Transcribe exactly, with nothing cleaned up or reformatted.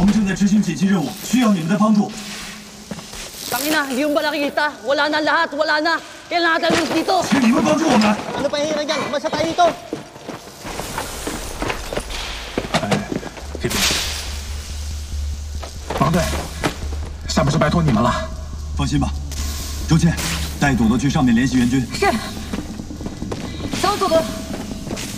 我们正在执行紧急任务，需要你们的帮助。 Tangina, hindi mo ba nakikita? Wala na lahat, wala na. Kailangan natin dito. 请你们帮助我们。 Ano pa hihirang dyan? Umasa tayo dito. 哎，这边，王队，下面是拜托你们了。 放心吧，周倩，带朵朵去上面联系援军。 是。走，朵朵。